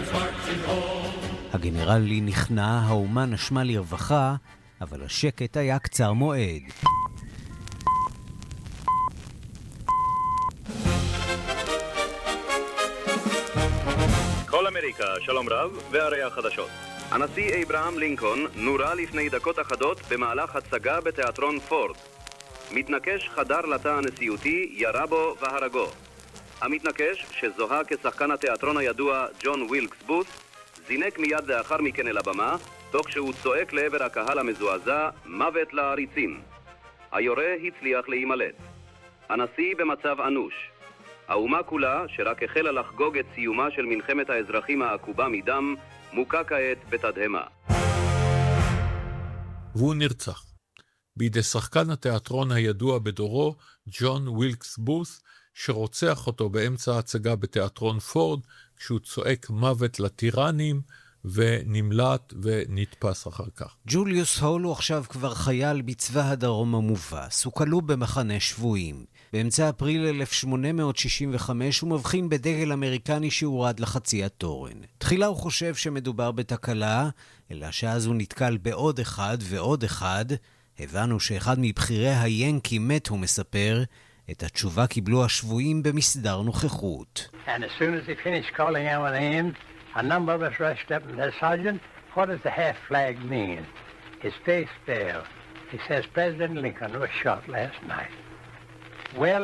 הגנרל לי נכנע, האומה נשמה לרווחה, אבל השקט היה קצר מועד. כל אמריקה, שלום רב, והרי החדשות. הנשיא אברהם לינקולן נורה לפני דקות אחדות במהלך הצגה בתיאטרון פורד. מתנקש חדר לתא הנשיאותי, ירה בו והרגו. המתנקש, שזוהה כשחקן התיאטרון הידוע ג'ון ווילקס בות', זינק מיד לאחר מכן אל הבמה, תוך שהוא צועק לעבר הקהל המזועזע, מוות לעריצים. היורה הצליח להימלט. הנשיא במצב אנוש. האומה כולה, שרק החלה לחגוג את סיומה של מלחמת האזרחים העקובה מדם, מוקה כעת בתדהמה. והוא נרצח בידי שחקן התיאטרון הידוע בדורו, ג'ון ווילקס בות', שרוצח אותו באמצע ההצגה בתיאטרון פורד, כשהוא צועק מוות לטירנים, ונמלט ונתפס אחר כך. ג'וליוס הול הוא עכשיו כבר חייל בצבא הדרום המובס. הוא כלוא במחנה שבויים. באמצע אפריל 1865 הוא מבחין בדגל אמריקני שהורד לחצי התורן. תחילה הוא חושב שמדובר בתקלה, אלא שאז הוא נתקל בעוד אחד ועוד אחד. הבנו שאחד מבחירי היאנקי מת, הוא מספר. את התשובה קיבלו השבויים במסדר נוכחות. And as soon as he finished calling our names, a number of us rushed up and said, Sergeant, what does the half flag mean? His face fell. He says, President Lincoln was shot last night. Well,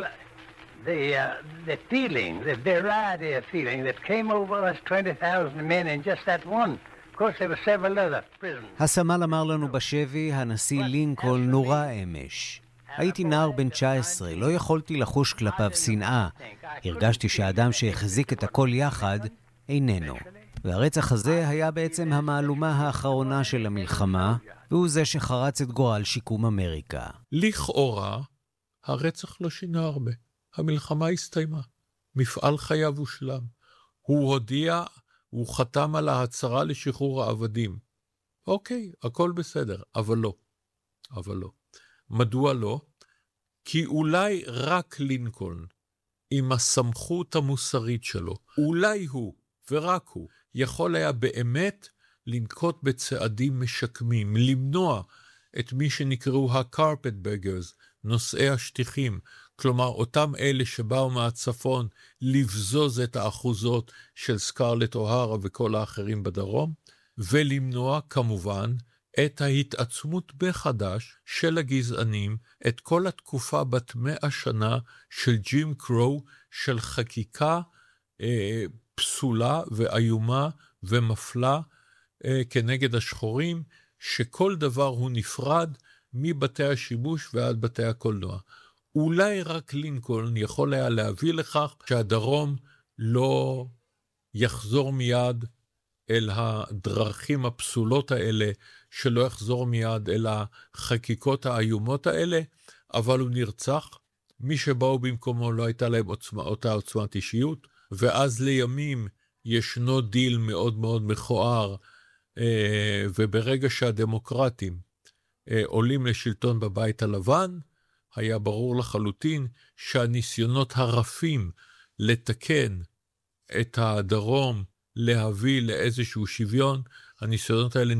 the feeling, the variety of feeling that came over us 20,000 men in just that one. Of course, there were several other prisoners. הסמל אמר לנו בשבי, הנשיא לינקולן נורה אמש. הייתי נער בן 19, לא יכולתי לחוש כלפיו שנאה. הרגשתי שהאדם שהחזיק את הכל יחד איננו. והרצח הזה היה בעצם המעלומה האחרונה של המלחמה, והוא זה שחרץ את גורל שיקום אמריקה. לכאורה, הרצח לא שינה הרבה. המלחמה הסתיימה. מפעל חייו הושלם. הוא הודיע, הוא חתם על ההצהרה לשחרור העבדים. אוקיי, הכל בסדר, אבל לא. אבל לא. מדוע לא? כי אולי רק לינקולן, עם הסמכות המוסרית שלו, אולי הוא ורק הוא, יכול היה באמת לנקוט בצעדים משקמים, למנוע את מי שנקראו ה-carpetbaggers, נושאי השטיחים, כלומר אותם אלה שבאו מהצפון לבזוז את האחוזות של סקרלט אוהרה וכל האחרים בדרום, ולמנוע כמובן את ההתעצמות בחדש של הגזענים, את כל התקופה בת 100 שנה של ג'ים קרו, של חקיקה פסולה ואיומה ומפלה כנגד השחורים, שכל דבר הוא נפרד מבתי השימוש ועד בתי הקולנוע. אולי רק לינקולן יכול היה להביא לכך שהדרום לא יחזור מיד אל הדרכים הפסולות האלה, שלא יחזור מיד אל החקיקות האיומות האלה, אבל הוא נרצח. מי שבאו במקומו לא הייתה להם אותה עוצמת אישיות, ואז לימים ישנו דיל מאוד מאוד מכוער, וברגע שהדמוקרטים עולים לשלטון בבית הלבן, היה ברור לחלוטין שהניסיונות הרפים לתקן את הדרום, להביא לאיזשהו שוויון, הניסיונות האלה